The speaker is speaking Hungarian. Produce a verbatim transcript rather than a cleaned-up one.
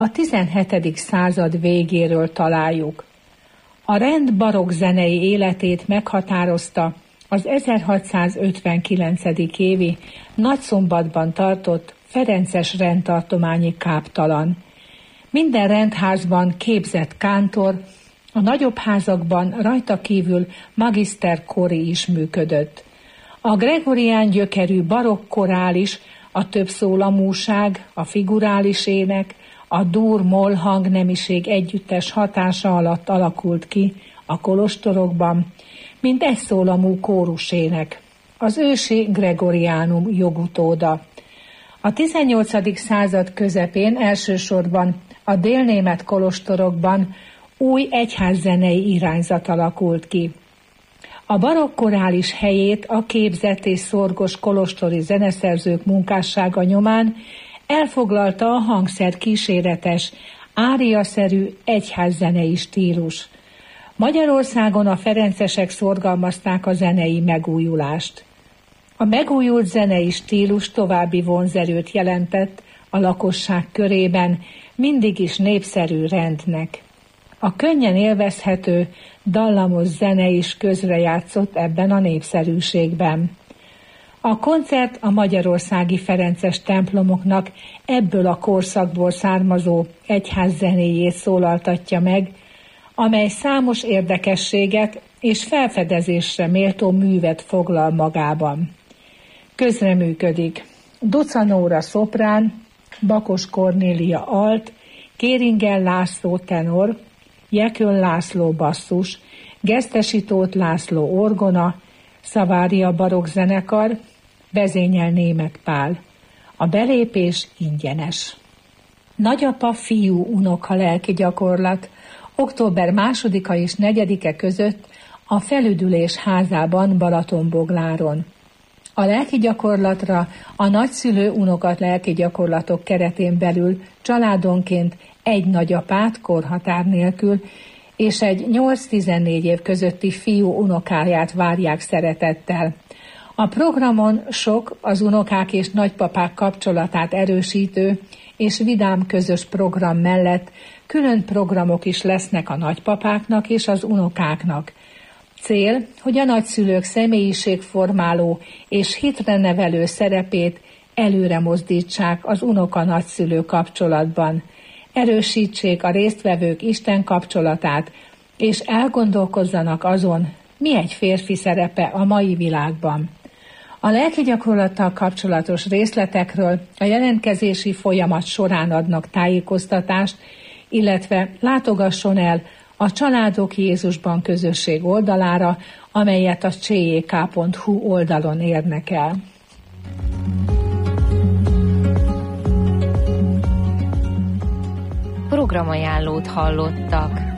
a tizenhetedik század végéről találjuk. A rend barokk zenei életét meghatározta az ezerhatszázötvenkilencedik évi Nagyszombatban tartott ferences rendtartományi káptalan. Minden rendházban képzett kántor, a nagyobb házakban rajta kívül magiszter kori is működött. A gregorián gyökerű barokk korális, a többszólamúság, a figurális ének, a dur-moll hangnemiség együttes hatása alatt alakult ki a kolostorokban, mint egyszólamú kórusének, az ősi gregoriánum jogutóda. A tizennyolcadik század közepén elsősorban a délnémet kolostorokban új egyházzenei irányzat alakult ki. A barokk korális helyét a képzett és szorgos kolostori zeneszerzők munkássága nyomán elfoglalta a hangszer kíséretes, áriaszerű egyházzenei stílus. Magyarországon a ferencesek szorgalmazták a zenei megújulást. A megújult zenei stílus további vonzerőt jelentett a lakosság körében mindig is népszerű rendnek. A könnyen élvezhető, dallamos zene is közrejátszott ebben a népszerűségben. A koncert a magyarországi ferences templomoknak ebből a korszakból származó egyházzenéjét szólaltatja meg, amely számos érdekességet és felfedezésre méltó művet foglal magában. Közreműködik Duca Nóra szoprán, Bakos Kornélia alt, Kéringel László tenor, Jekön László basszus, Gesztesi Tóth László orgona, Szavária barokk zenekar, vezényel Németh Pál. A belépés ingyenes. Nagyapa fiú unoka lelki gyakorlat október másodika és negyedike között a Felüdülés házában Balatonbogláron. A lelki gyakorlatra a nagyszülő unokat lelki gyakorlatok keretén belül családonként egy nagyapát korhatár nélkül és egy nyolc-tizennégy év közötti fiú unokáját várják szeretettel. A programon sok az unokák és nagypapák kapcsolatát erősítő és vidám közös program mellett külön programok is lesznek a nagypapáknak és az unokáknak. Cél, hogy a nagyszülők személyiségformáló és hitre nevelő szerepét előre mozdítsák az unoka-nagyszülő kapcsolatban, erősítsék a résztvevők Isten kapcsolatát, és elgondolkozzanak azon, mi egy férfi szerepe a mai világban. A lelki gyakorlattal kapcsolatos részletekről a jelentkezési folyamat során adnak tájékoztatást, illetve látogasson el a Családok Jézusban közösség oldalára, amelyet a cé jé ká pont hú oldalon érnek el. Programajánlót hallottak.